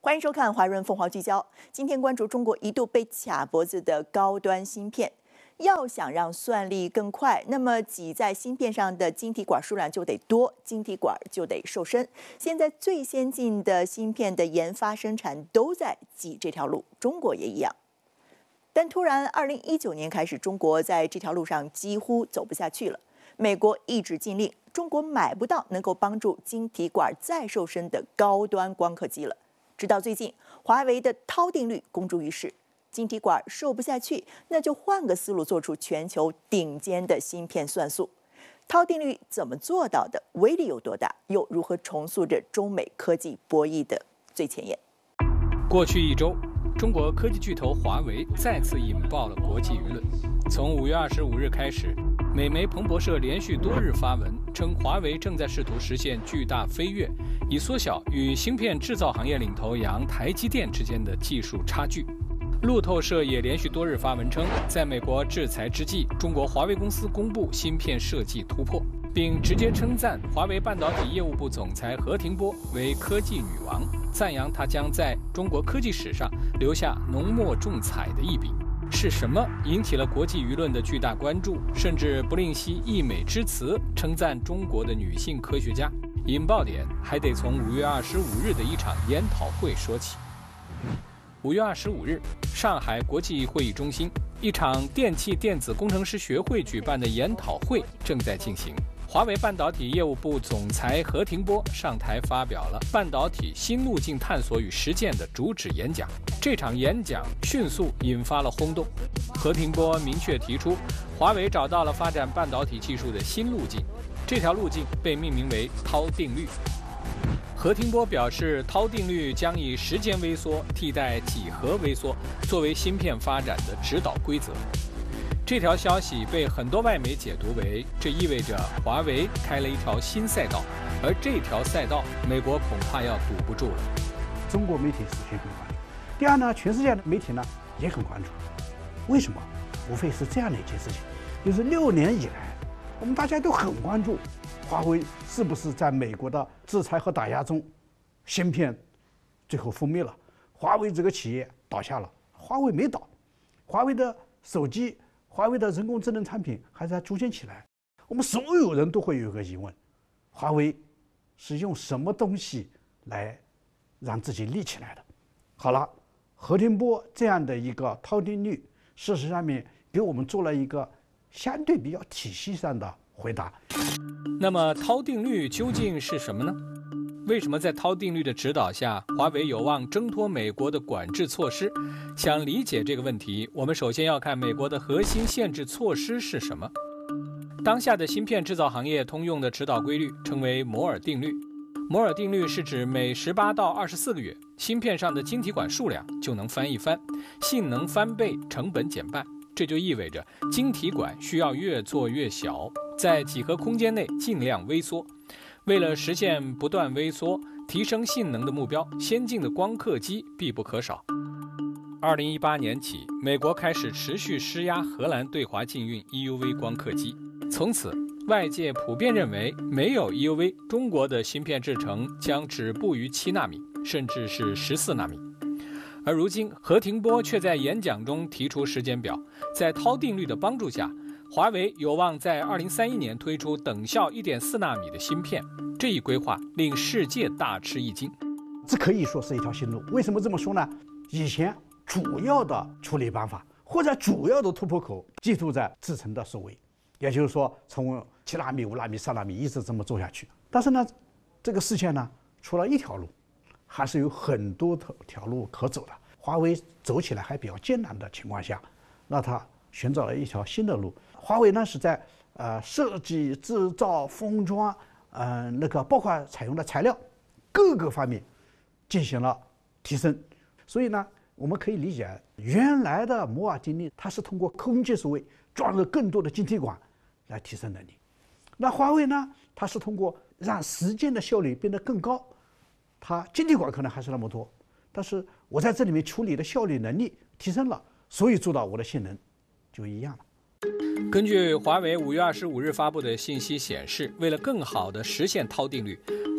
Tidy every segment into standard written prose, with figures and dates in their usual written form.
欢迎收看《华润凤凰聚焦》。今天关注中国一度被卡脖子的高端芯片。要想让算力更快，那么挤在芯片上的晶体管数量就得多，晶体管就得瘦身。现在最先进的芯片的研发生产都在挤这条路，中国也一样。但突然，2019年开始，中国在这条路上几乎走不下去了。美国一纸禁令，中国买不到能够帮助晶体管再瘦身的高端光刻机了。直到最近，华为的涛定律公诸于世，晶体管瘦不下去，那就换个思路，做出全球顶尖的芯片算速。涛定律怎么做到的？威力有多大？又如何重塑着中美科技博弈的最前沿？ 过去一周，中国科技巨头华为再次引爆了国际舆论。从5月25日开始，美媒彭博社连续多日发文称，华为正在试图实现巨大飞跃，以缩小与芯片制造行业领头羊台积电之间的技术差距。路透社也连续多日发文称，在美国制裁之际，中国华为公司公布芯片设计突破，并直接称赞华为半导体业务部总裁何庭波为科技女王，赞扬她将在中国科技史上留下浓墨重彩的一笔。是什么引起了国际舆论的巨大关注，甚至不吝惜溢美之词称赞中国的女性科学家？引爆点还得从5月25日的一场研讨会说起。5月25日，上海国际会议中心，一场电气电子工程师学会举办的研讨会正在进行。华为半导体业务部总裁何庭波上台发表了半导体新路径探索与实践的主旨演讲。这场演讲迅速引发了轰动。何庭波明确提出，华为找到了发展半导体技术的新路径，这条路径被命名为涛定律。何庭波表示，涛定律将以时间微缩替代几何微缩，作为芯片发展的指导规则。这条消息被很多外媒解读为，这意味着华为开了一条新赛道，而这条赛道，美国恐怕要堵不住了。 中国媒体首先很关注，第二呢，全世界的媒体呢也很关注。为什么？无非是这样的一件事情，就是6年以来，我们大家都很关注华为是不是在美国的制裁和打压中，芯片最后覆灭了，华为这个企业倒下了。华为没倒，华为的手机、华为的人工智能产品还在逐渐起来。我们所有人都会有一个疑问：华为是用什么东西来让自己立起来的？好了，何庭波这样的一个涛定律，事实上面给我们做了一个相对比较体系上的回答。 那么涛定律究竟是什么呢？为什么在涛定律的指导下，华为有望挣脱美国的管制措施？想理解这个问题，我们首先要看美国的核心限制措施是什么。当下的芯片制造行业通用的指导规律称为摩尔定律。摩尔定律是指每18到24个月，芯片上的晶体管数量就能翻一番，性能翻倍，成本减半。这就意味着晶体管需要越做越小，在几何空间内尽量微缩。为了实现不断微缩、提升性能的目标，先进的光刻机必不可少。2018年起，美国开始持续施压荷兰对华禁运 EUV 光刻机。从此，外界普遍认为，没有 EUV， 中国的芯片制程将止步于7纳米，甚至是14纳米。而如今，何庭波却在演讲中提出时间表，在涛定律的帮助下，华为有望在2031年推出等效1.4纳米的芯片。这一规划令世界大吃一惊。 这可以说是一条新路。为什么这么说呢？以前主要的处理办法或者主要的突破口记录在制程的首尾，也就是说从7纳米、5纳米、3纳米一直这么做下去。但是呢，这个世界呢，除了一条路，还是有很多条路可走的。华为走起来还比较艰难的情况下，那它寻找了一条新的路。华为呢是在设计、制造、封装，包括采用的材料各个方面进行了提升。所以呢，我们可以理解，原来的摩尔定律它是通过空接数位装入更多的晶体管来提升能力。那华为呢，它是通过让时间的效率变得更高，它晶体管可能还是那么多，但是我在这里面处理的效率能力提升了，所以做到我的性能就一样了。 根据华为5月25日发布的信息显示，为了更好地实现涛定律，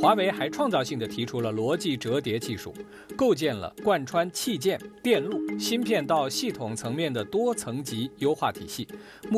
华为还创造性地提出了逻辑折叠技术，构建了贯穿器件、电路、芯片到系统层面的多层级优化体系。